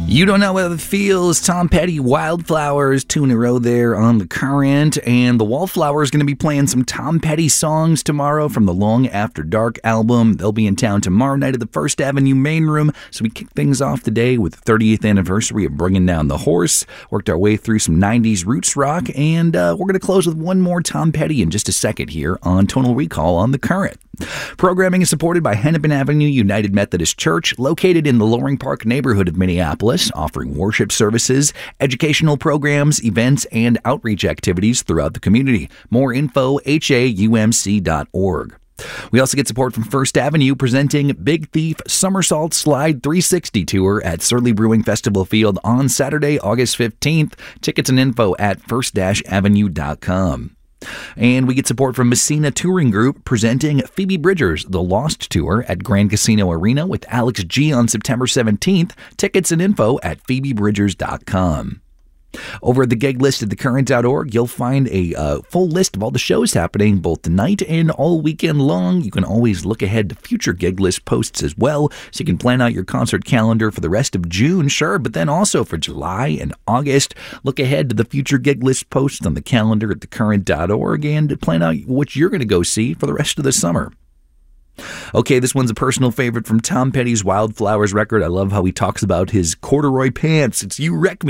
You don't know how it feels. Tom Petty, Wildflowers, 2 in a row there on The Current. And the Wallflowers is going to be playing some Tom Petty songs tomorrow from the Long After Dark album. They'll be in town tomorrow night at the First Avenue Main Room. So we kick things off today with the 30th anniversary of Bringing Down the Horse. Worked our way through some 90s roots rock. And we're going to close with one more Tom Petty in just a second here on Tonal Recall on The Current. Programming is supported by Hennepin Avenue United Methodist Church, located in the Loring Park neighborhood of Minneapolis, offering worship services, educational programs, events, and outreach activities throughout the community. More info, haumc.org. We also get support from First Avenue, presenting Big Thief Somersault Slide 360 Tour at Surly Brewing Festival Field on Saturday, August 15th. Tickets and info at first-avenue.com. And we get support from Messina Touring Group, presenting Phoebe Bridgers' The Lost Tour at Grand Casino Arena with Alex G on September 17th. Tickets and info at phoebebridgers.com. Over at the gig list at thecurrent.org, you'll find a full list of all the shows happening both tonight and all weekend long. You can always look ahead to future gig list posts as well, so you can plan out your concert calendar for the rest of June, sure, but then also for July and August. Look ahead to the future gig list posts on the calendar at thecurrent.org and plan out what you're going to go see for the rest of the summer. Okay, this one's a personal favorite from Tom Petty's Wildflowers record. I love how he talks about his corduroy pants. It's "You Wreck Me."